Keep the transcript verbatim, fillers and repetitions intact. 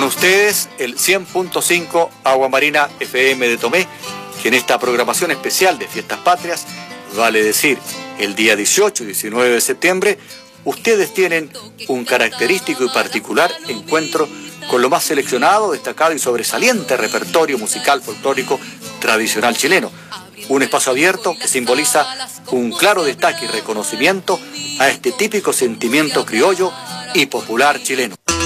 ustedes el cien punto cinco Agua Marina F M de Tomé, que en esta programación especial de Fiestas Patrias, vale decir, el día dieciocho y diecinueve de septiembre, ustedes tienen un característico y particular encuentro con lo más seleccionado, destacado y sobresaliente repertorio musical folclórico tradicional chileno. Un espacio abierto que simboliza un claro destaque y reconocimiento a este típico sentimiento criollo y popular chileno.